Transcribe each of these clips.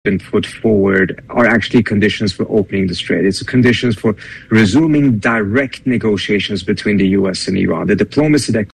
been put forward are actually conditions for opening the strait. It's conditions for resuming direct negotiations between the U.S. and Iran. The diplomacy that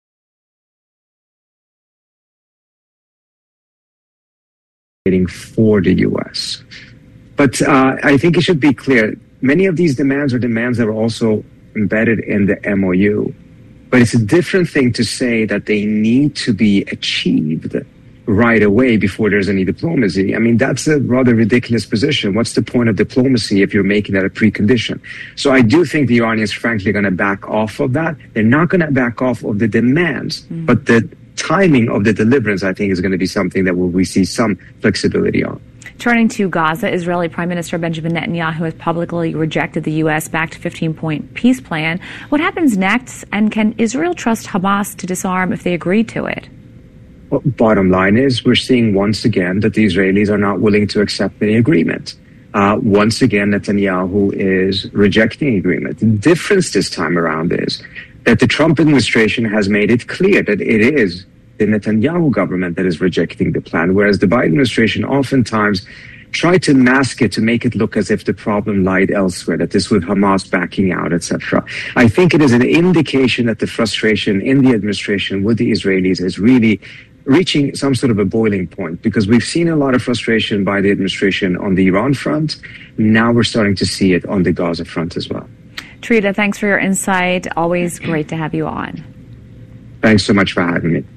for the U.S. But I think it should be clear, many of these demands are demands that are also embedded in the MOU. But it's a different thing to say that they need to be achieved right away before there's any diplomacy. I mean, that's a rather ridiculous position. What's the point of diplomacy if you're making that a precondition? So I do think the Iranians, frankly, are going to back off of that. They're not going to back off of the demands, but the timing of the deliverance, I think, is going to be something that we see some flexibility on. Turning to Gaza, Israeli Prime Minister Benjamin Netanyahu has publicly rejected the U.S.-backed 15-point peace plan. What happens next, and can Israel trust Hamas to disarm if they agree to it? Well, bottom line is we're seeing once again that the Israelis are not willing to accept any agreement. Once again, Netanyahu is rejecting agreement. The difference this time around is that the Trump administration has made it clear that it is the Netanyahu government that is rejecting the plan, whereas the Biden administration oftentimes tried to mask it to make it look as if the problem lied elsewhere, that this was Hamas backing out, etc. I think it is an indication that the frustration in the administration with the Israelis is really reaching some sort of a boiling point, because we've seen a lot of frustration by the administration on the Iran front. Now we're starting to see it on the Gaza front as well. Trita, thanks for your insight. Always great to have you on. Thanks so much for having me.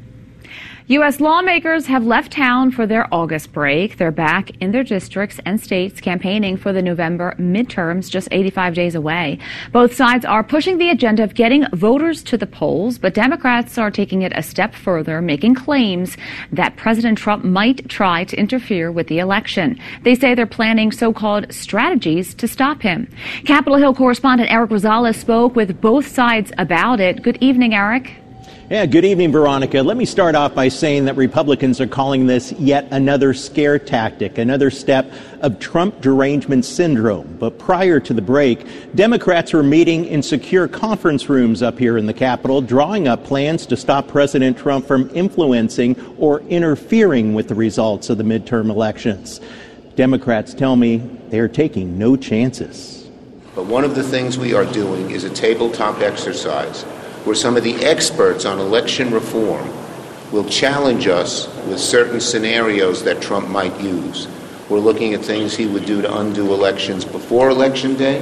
U.S. lawmakers have left town for their August break. They're back in their districts and states campaigning for the November midterms, just 85 days away. Both sides are pushing the agenda of getting voters to the polls, but Democrats are taking it a step further, making claims that President Trump might try to interfere with the election. They say they're planning so-called strategies to stop him. Capitol Hill correspondent Eric Rosales spoke with both sides about it. Good evening, Eric. Yeah, good evening, Veronica. Let me start off by saying that Republicans are calling this yet another scare tactic, another step of Trump derangement syndrome. But prior to the break, Democrats were meeting in secure conference rooms up here in the Capitol, drawing up plans to stop President Trump from influencing or interfering with the results of the midterm elections. Democrats tell me they are taking no chances. But one of the things we are doing is a tabletop exercise where some of the experts on election reform will challenge us with certain scenarios that Trump might use. We're looking at things he would do to undo elections before Election Day,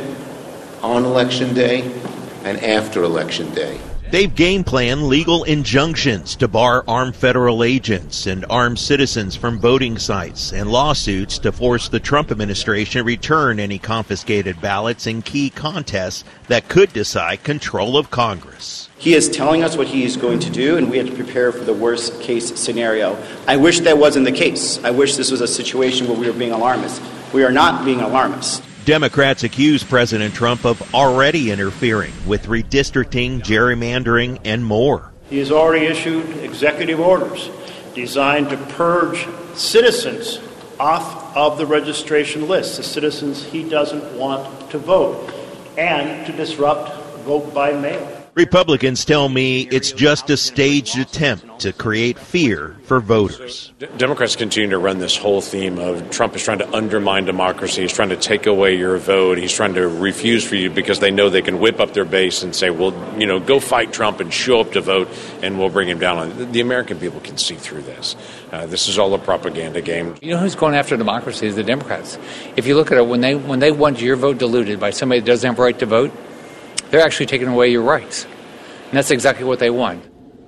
on Election Day, and after Election Day. They've game planned legal injunctions to bar armed federal agents and armed citizens from voting sites, and lawsuits to force the Trump administration to return any confiscated ballots in key contests that could decide control of Congress. He is telling us what he is going to do, and we have to prepare for the worst case scenario. I wish that wasn't the case. I wish this was a situation where we were being alarmist. We are not being alarmist. Democrats accuse President Trump of already interfering with redistricting, gerrymandering, and more. He has already issued executive orders designed to purge citizens off of the registration list, the citizens he doesn't want to vote, and to disrupt vote by mail. Republicans tell me it's just a staged attempt to create fear for voters. Democrats continue to run this whole theme of Trump is trying to undermine democracy. He's trying to take away your vote. He's trying to refuse for you because they know they can whip up their base and say, well, go fight Trump and show up to vote and we'll bring him down. The American people can see through this. This is all a propaganda game. You know who's going after democracy is the Democrats. If you look at it, when they want your vote diluted by somebody that doesn't have a right to vote, they're actually taking away your rights. And that's exactly what they want.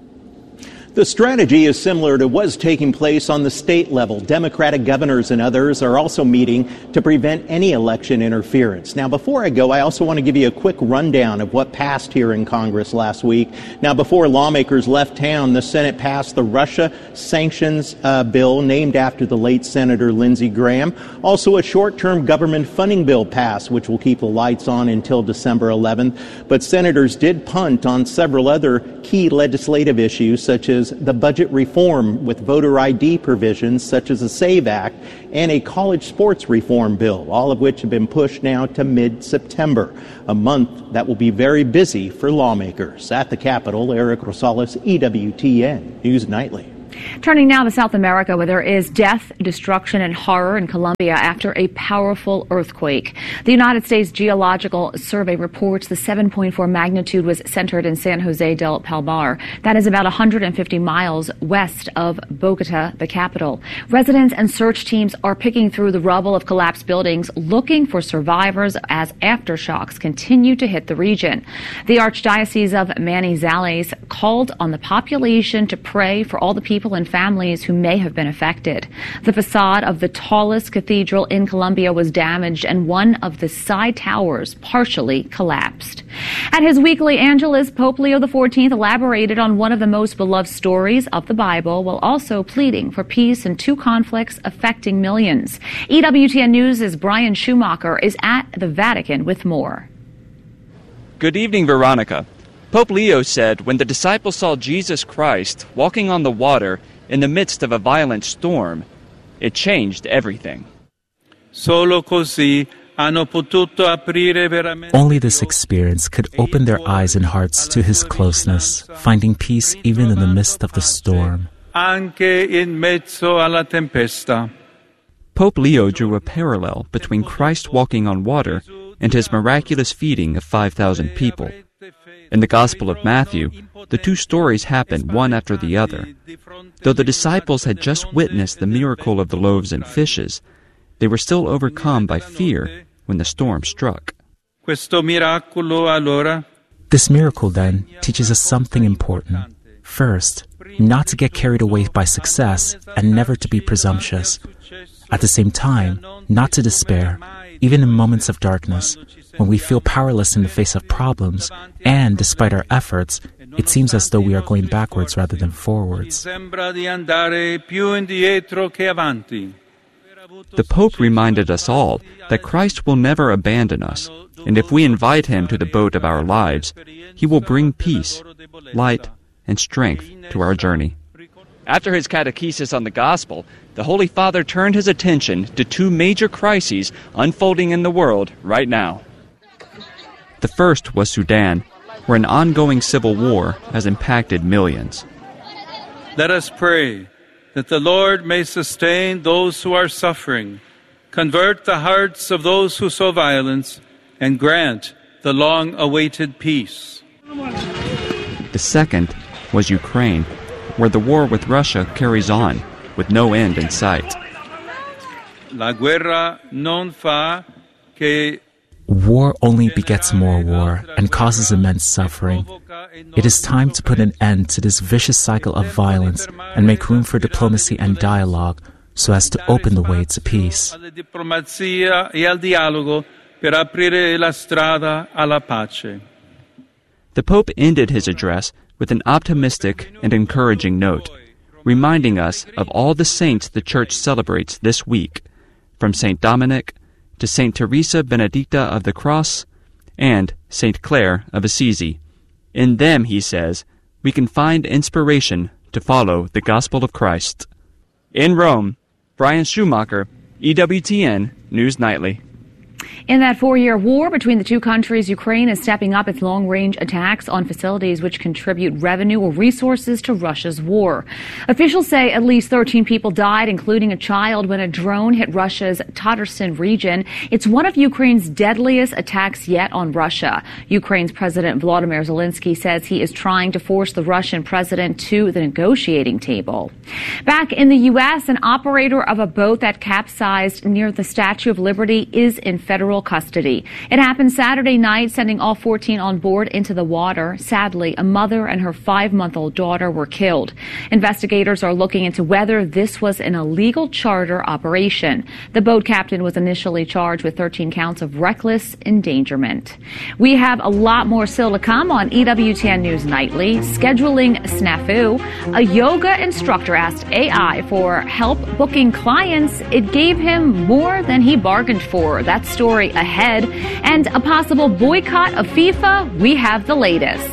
The strategy is similar to what's taking place on the state level. Democratic governors and others are also meeting to prevent any election interference. Now, before I go, I also want to give you a quick rundown of what passed here in Congress last week. Now, before lawmakers left town, the Senate passed the Russia sanctions bill named after the late Senator Lindsey Graham. Also, a short-term government funding bill passed, which will keep the lights on until December 11th. But senators did punt on several other key legislative issues, such as the budget reform with voter ID provisions such as the SAVE Act and a college sports reform bill, all of which have been pushed now to mid-September, a month that will be very busy for lawmakers. At the Capitol, Eric Rosales, EWTN News Nightly. Turning now to South America, where there is death, destruction, and horror in Colombia after a powerful earthquake. The United States Geological Survey reports the 7.4 magnitude was centered in San Jose del Palmar. That is about 150 miles west of Bogota, the capital. Residents and search teams are picking through the rubble of collapsed buildings, looking for survivors as aftershocks continue to hit the region. The Archdiocese of Manizales called on the population to pray for all the people and families who may have been affected. The facade of the tallest cathedral in Colombia was damaged and one of the side towers partially collapsed. At his weekly Angelus, Pope Leo XIV elaborated on one of the most beloved stories of the Bible while also pleading for peace in two conflicts affecting millions. EWTN News' Brian Schumacher is at the Vatican with more. Good evening, Veronica. Pope Leo said when the disciples saw Jesus Christ walking on the water in the midst of a violent storm, it changed everything. Only this experience could open their eyes and hearts to his closeness, finding peace even in the midst of the storm. Pope Leo drew a parallel between Christ walking on water and his miraculous feeding of 5,000 people. In the Gospel of Matthew, the two stories happened one after the other. Though the disciples had just witnessed the miracle of the loaves and fishes, they were still overcome by fear when the storm struck. This miracle, then, teaches us something important. First, not to get carried away by success and never to be presumptuous. At the same time, not to despair, even in moments of darkness, when we feel powerless in the face of problems, and despite our efforts, it seems as though we are going backwards rather than forwards. The Pope reminded us all that Christ will never abandon us, and if we invite him to the boat of our lives, he will bring peace, light, and strength to our journey. After his catechesis on the Gospel, the Holy Father turned his attention to two major crises unfolding in the world right now. The first was Sudan, where an ongoing civil war has impacted millions. Let us pray that the Lord may sustain those who are suffering, convert the hearts of those who sow violence, and grant the long-awaited peace. The second was Ukraine, where the war with Russia carries on, with no end in sight. La guerra non fa che War only begets more war and causes immense suffering. It is time to put an end to this vicious cycle of violence and make room for diplomacy and dialogue so as to open the way to peace. The Pope ended his address with an optimistic and encouraging note, reminding us of all the saints the Church celebrates this week, from St. Dominic to St. Teresa Benedicta of the Cross and St. Clare of Assisi. In them, he says, we can find inspiration to follow the gospel of Christ. In Rome, Brian Schumacher, EWTN News Nightly. In that 4-year war between the two countries, Ukraine is stepping up its long-range attacks on facilities which contribute revenue or resources to Russia's war. Officials say at least 13 people died, including a child, when a drone hit Russia's Tataryn region. It's one of Ukraine's deadliest attacks yet on Russia. Ukraine's President Volodymyr Zelensky says he is trying to force the Russian president to the negotiating table. Back in the U.S., an operator of a boat that capsized near the Statue of Liberty is in federal custody. It happened Saturday night, sending all 14 on board into the water. Sadly, a mother and her 5-month-old daughter were killed. Investigators are looking into whether this was an illegal charter operation. The boat captain was initially charged with 13 counts of reckless endangerment. We have a lot more still to come on EWTN News Nightly. Scheduling snafu. A yoga instructor asked AI for help booking clients. It gave him more than he bargained for. That story ahead. And a possible boycott of FIFA. We have the latest.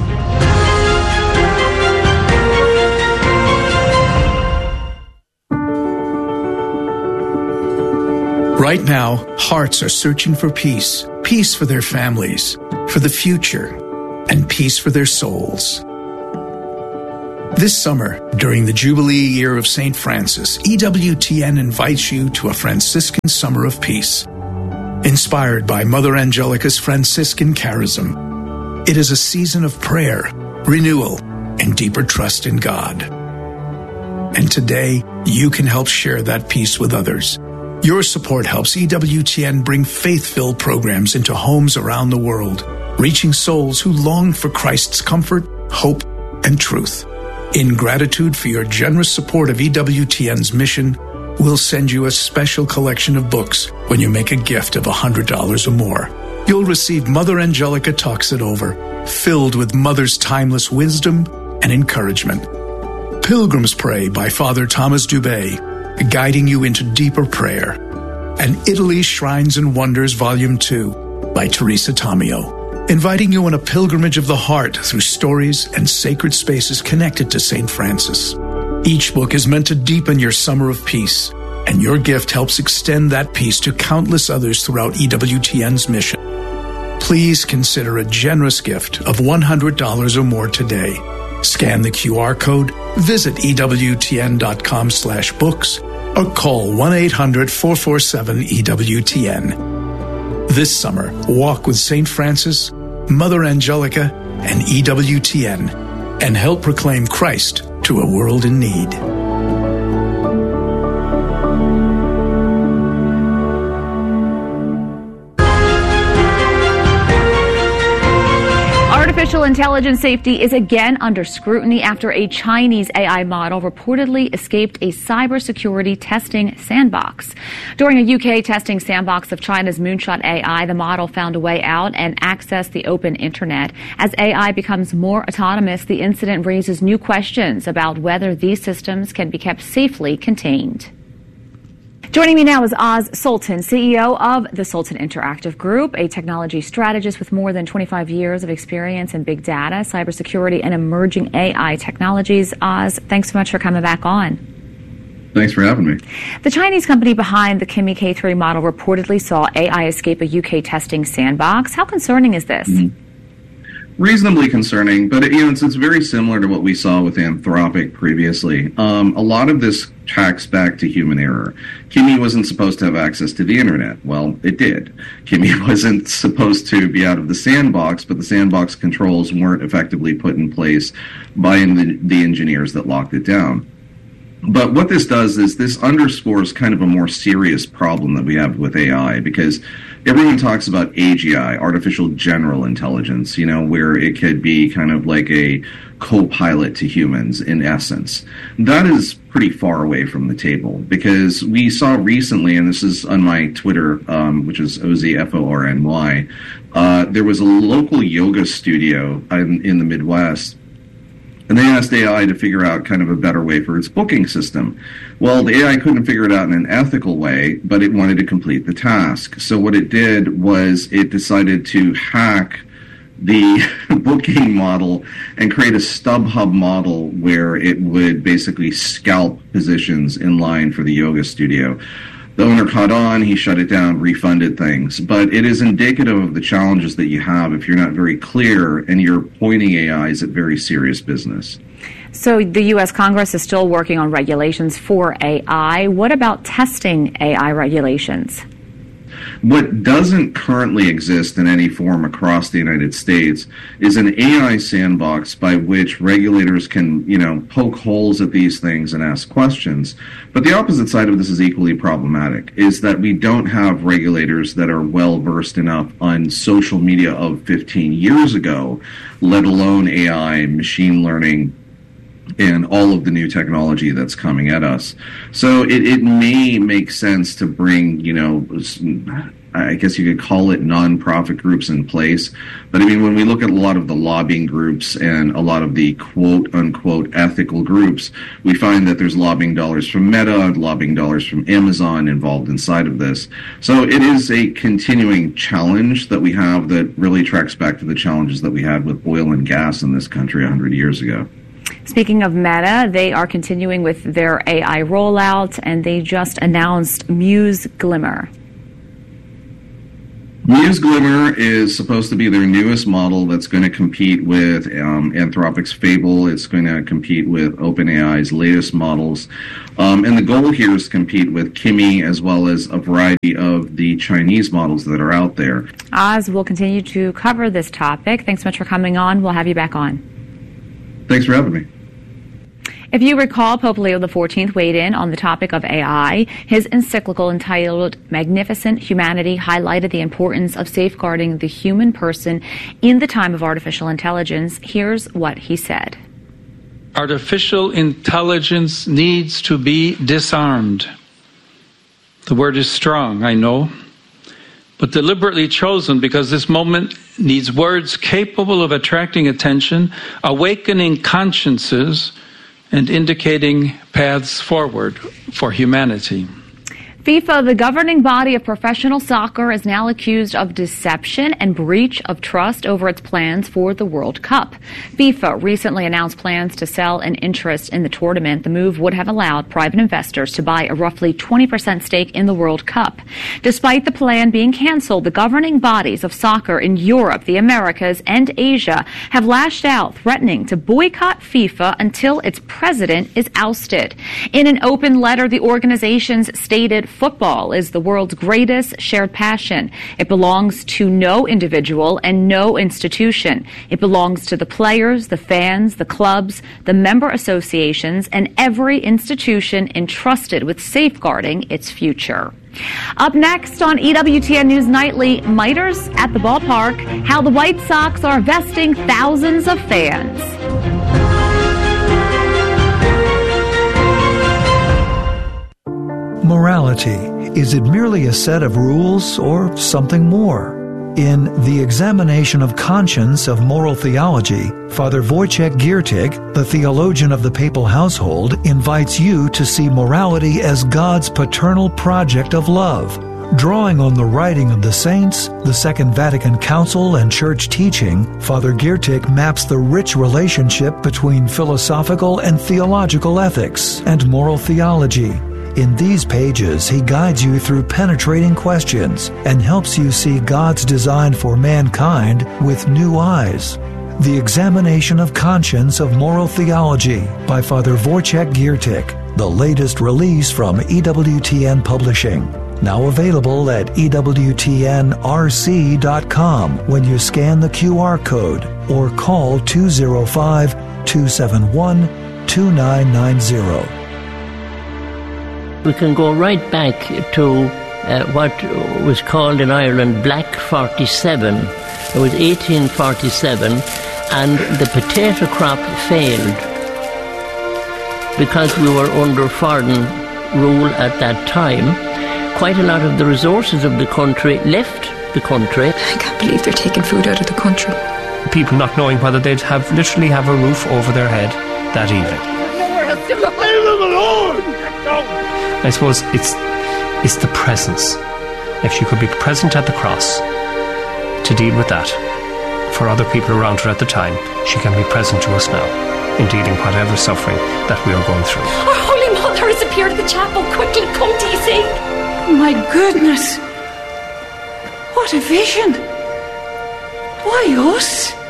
Right now, hearts are searching for peace. Peace for their families, for the future, and peace for their souls. This summer, during the Jubilee year of St. Francis, EWTN invites you to a Franciscan Summer of Peace. Inspired by Mother Angelica's Franciscan charism, it is a season of prayer, renewal, and deeper trust in God. And today, you can help share that peace with others. Your support helps EWTN bring faith-filled programs into homes around the world, reaching souls who long for Christ's comfort, hope, and truth. In gratitude for your generous support of EWTN's mission, we'll send you a special collection of books when you make a gift of $100 or more. You'll receive Mother Angelica Talks It Over, filled with Mother's timeless wisdom and encouragement. Pilgrim's Pray by Father Thomas Dubé, guiding you into deeper prayer. And Italy's Shrines and Wonders Volume 2 by Teresa Tomeo, inviting you on a pilgrimage of the heart through stories and sacred spaces connected to St. Francis. Each book is meant to deepen your summer of peace, and your gift helps extend that peace to countless others throughout EWTN's mission. Please consider a generous gift of $100 or more today. Scan the QR code, visit EWTN.com/books, or call 1-800-447-EWTN. This summer, walk with St. Francis, Mother Angelica, and EWTN, and help proclaim Christ to a world in need. Artificial intelligence safety is again under scrutiny after a Chinese AI model reportedly escaped a cybersecurity testing sandbox. During a UK testing sandbox of China's Moonshot AI, the model found a way out and accessed the open internet. As AI becomes more autonomous, the incident raises new questions about whether these systems can be kept safely contained. Joining me now is Oz Sultan, CEO of the Sultan Interactive Group, a technology strategist with more than 25 years of experience in big data, cybersecurity, and emerging AI technologies. Oz, thanks so much for coming back on. Thanks for having me. The Chinese company behind the Kimi K3 model reportedly saw AI escape a UK testing sandbox. How concerning is this? Reasonably concerning, but it's very similar to what we saw with Anthropic previously. A lot of this tracks back to human error. Kimi wasn't supposed to have access to the internet. Well, it did. Kimi wasn't supposed to be out of the sandbox, but the sandbox controls weren't effectively put in place by the engineers that locked it down. But what this does is this underscores kind of a more serious problem that we have with AI, because everyone talks about AGI, artificial general intelligence, where it could be kind of like a co-pilot to humans in essence. That is pretty far away from the table, because we saw recently, and this is on my Twitter, which is OZFORNY, there was a local yoga studio in the Midwest. And they asked AI to figure out kind of a better way for its booking system. Well, the AI couldn't figure it out in an ethical way, but it wanted to complete the task. So what it did was it decided to hack the booking model and create a StubHub model where it would basically scalp positions in line for the yoga studio. The owner caught on, he shut it down, refunded things. But it is indicative of the challenges that you have if you're not very clear and you're pointing AIs at very serious business. So the U.S. Congress is still working on regulations for AI. What about testing AI regulations? What doesn't currently exist in any form across the United States is an AI sandbox by which regulators can, poke holes at these things and ask questions. But the opposite side of this is equally problematic, is that we don't have regulators that are well versed enough on social media of 15 years ago, let alone AI, machine learning, and all of the new technology that's coming at us. So it may make sense to bring, I guess you could call it nonprofit groups in place. But when we look at a lot of the lobbying groups and a lot of the quote unquote ethical groups, we find that there's lobbying dollars from Meta, lobbying dollars from Amazon involved inside of this. So it is a continuing challenge that we have that really tracks back to the challenges that we had with oil and gas in this country 100 years ago. Speaking of Meta, they are continuing with their AI rollout, and they just announced Muse Glimmer. Muse Glimmer is supposed to be their newest model that's going to compete with Anthropic's Fable. It's going to compete with OpenAI's latest models. And the goal here is to compete with Kimi as well as a variety of the Chinese models that are out there. Oz will continue to cover this topic. Thanks so much for coming on. We'll have you back on. Thanks for having me. If you recall, Pope Leo XIV weighed in on the topic of AI. His encyclical entitled Magnificent Humanity highlighted the importance of safeguarding the human person in the time of artificial intelligence. Here's what he said. Artificial intelligence needs to be disarmed. The word is strong, I know, but deliberately chosen because this moment needs words capable of attracting attention, awakening consciences, and indicating paths forward for humanity. FIFA, the governing body of professional soccer, is now accused of deception and breach of trust over its plans for the World Cup. FIFA recently announced plans to sell an interest in the tournament. The move would have allowed private investors to buy a roughly 20% stake in the World Cup. Despite the plan being canceled, the governing bodies of soccer in Europe, the Americas, and Asia have lashed out, threatening to boycott FIFA until its president is ousted. In an open letter, the organizations stated football is the world's greatest shared passion. It belongs to no individual and no institution. It belongs to the players, the fans, the clubs, the member associations, and every institution entrusted with safeguarding its future. Up next on EWTN News Nightly, miters at the ballpark, how the White Sox are vesting thousands of fans. Morality. Is it merely a set of rules or something more? In The Examination of Conscience of Moral Theology, Father Wojciech Giertych, the theologian of the papal household, invites you to see morality as God's paternal project of love. Drawing on the writing of the saints, the Second Vatican Council, and church teaching, Father Giertych maps the rich relationship between philosophical and theological ethics and moral theology. In these pages, he guides you through penetrating questions and helps you see God's design for mankind with new eyes. The Examination of Conscience of Moral Theology by Father Wojciech Giertych, the latest release from EWTN Publishing. Now available at EWTNRC.com when you scan the QR code or call 205-271-2990. We can go right back to what was called in Ireland Black 47. It was 1847, and the potato crop failed because we were under foreign rule at that time. Quite a lot of the resources of the country left the country. I can't believe they're taking food out of the country. People not knowing whether they'd literally have a roof over their head that evening. I suppose it's the presence. If she could be present at the cross to deal with that for other people around her at the time, she can be present to us now in dealing whatever suffering that we are going through. Our Holy Mother has appeared at the chapel. Quickly, come, DC. My goodness. What a vision. Why us?